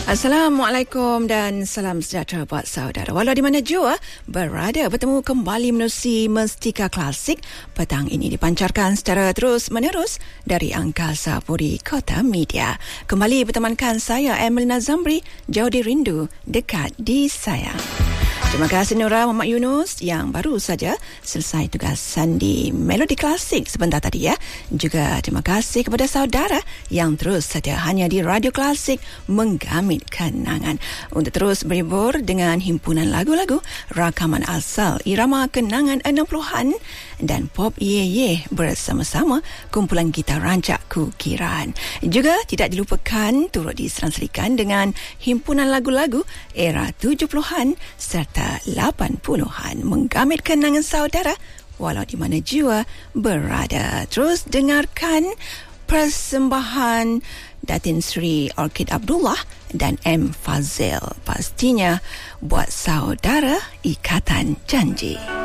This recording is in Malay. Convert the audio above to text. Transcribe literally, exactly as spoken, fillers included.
Assalamualaikum dan salam sejahtera buat saudara. Walau di mana jua berada, bertemu kembali menerusi Mestika Klasik. Petang ini dipancarkan secara terus-menerus dari Angkasa Puri Kota Media. Kembali bertemankan saya, Emelina Zamri, jauh di rindu, dekat di sayang. Terima kasih Nura Muhammad Yunus yang baru saja selesai tugasan di Melodi Klasik sebentar tadi ya. Juga terima kasih kepada saudara yang terus saja hanya di Radio Klasik menggamit kenangan. Untuk terus berhibur dengan himpunan lagu-lagu rakaman asal irama kenangan enam puluhan dan pop ye-ye bersama-sama kumpulan gitar rancak kukiran. Juga tidak dilupakan turut diserang-serikan dengan himpunan lagu-lagu era tujuh puluhan serta lapan puluhan menggamit kenangan saudara walau di mana jua berada. Terus dengarkan persembahan Datin Sri Orchid Abdullah dan M. Fazil, pastinya buat saudara Ikatan Janji.